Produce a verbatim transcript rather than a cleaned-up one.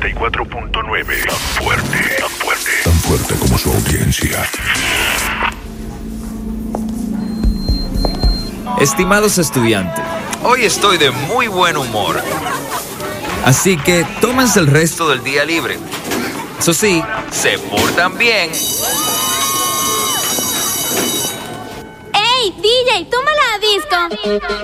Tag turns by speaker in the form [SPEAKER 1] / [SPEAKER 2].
[SPEAKER 1] noventa y cuatro punto nueve. Tan fuerte, tan fuerte.
[SPEAKER 2] Tan fuerte como su audiencia.
[SPEAKER 3] Estimados estudiantes, hoy estoy de muy buen humor. Así que tómense el resto del día libre. Eso sí, se portan bien.
[SPEAKER 4] ¡Ey, D J, toma la disco!